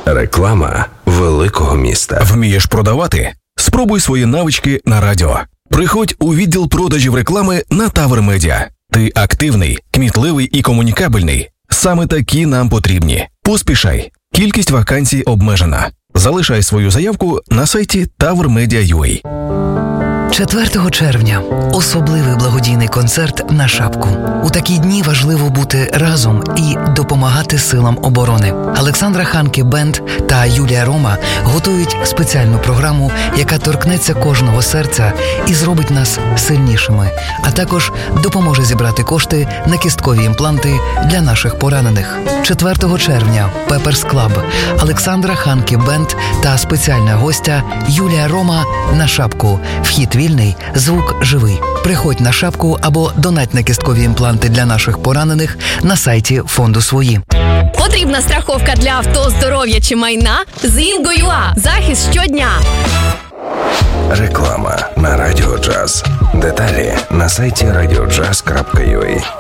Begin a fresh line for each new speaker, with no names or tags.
Реклама великого міста.
Вмієш продавати? Спробуй свої навички на радіо. Приходь у відділ продажів реклами на Тавр Медіа. Ти активний, кмітливий і комунікабельний. Саме такі нам потрібні. Поспішай. Кількість вакансій обмежена. Залишай свою заявку на сайті tavrmedia.ua.
4 червня – особливий благодійний концерт на Шапку. У такі дні важливо бути разом і допомагати силам оборони. Олександра Ханке Бенд та Юлія Рома готують спеціальну програму, яка торкнеться кожного серця і зробить нас сильнішими, а також допоможе зібрати кошти на кісткові імпланти для наших поранених. 4 червня – Пеперс Клаб, Олександра Ханке Бенд та спеціальна гостя Юлія Рома на Шапку. Вхід вільний, звук живий. Приходь на Шапку або донать на кісткові імпланти для наших поранених на сайті фонду «Свої».
Потрібна страховка для авто, здоров'я чи майна? З Інго.ua. Захист щодня.
Реклама на Радіо Джаз. Деталі на сайті radiojazz.ua.